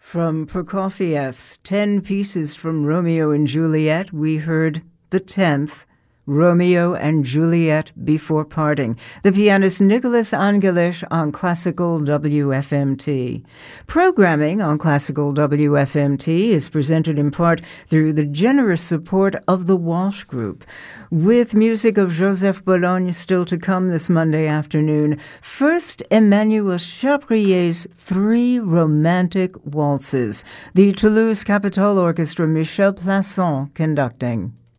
From Prokofiev's 10 Pieces from Romeo and Juliet, we heard the 10th, Romeo and Juliet Before Parting, the pianist Nicholas Angeles on Classical WFMT. Programming on Classical WFMT is presented in part through the generous support of the Walsh Group. With music of Joseph Bologne still to come this Monday afternoon, first Emmanuel Chabrier's 3 Romantic Waltzes, the Toulouse Capitol Orchestra, Michel Plasson conducting.